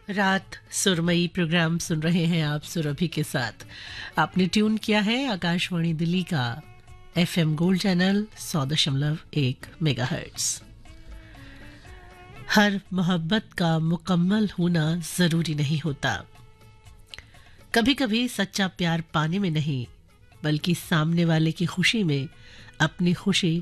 रात सुरमई प्रोग्राम सुन रहे हैं आप सुरभि के साथ। आपने ट्यून किया है आकाशवाणी दिल्ली का एफएम गोल्ड चैनल 100.1 मेगाहर्ट्ज। हर मोहब्बत का मुकम्मल होना जरूरी नहीं होता। कभी कभी सच्चा प्यार पाने में नहीं बल्कि सामने वाले की खुशी में अपनी खुशी